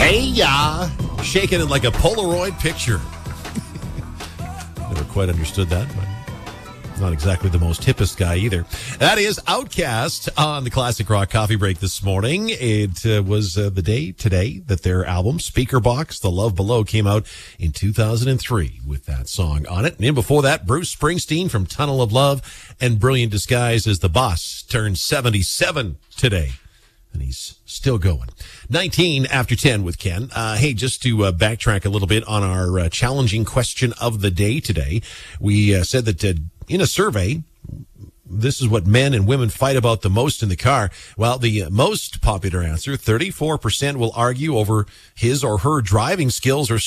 Hey, ya. Shaking it like a Polaroid picture. Never quite understood that, but not exactly the most hippest guy either. That is Outkast on the Classic Rock Coffee Break this morning. It was the day today that their album, Speakerboxxx, The Love Below, came out in 2003 with that song on it. And in before that, Bruce Springsteen from Tunnel of Love and Brilliant Disguise as the Boss turned 77 today. And he's still going. 19 after 10 with Ken. Hey, just to backtrack a little bit on our challenging question of the day today, we said that in a survey, this is what men and women fight about the most in the car. Well, the most popular answer, 34% will argue over his or her driving skills or